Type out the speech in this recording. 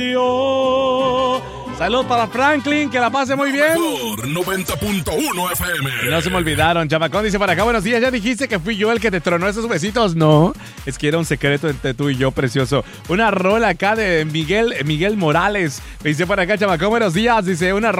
Salud para Franklin, que la pase muy bien. 90.1 FM. Y no se me olvidaron. Chamacón dice para acá, buenos días. ¿Ya dijiste que fui yo el que te tronó esos besitos? No, es que era un secreto entre tú y yo, precioso. Una rola acá de Miguel Morales. Me dice para acá, chamacón, buenos días. Dice una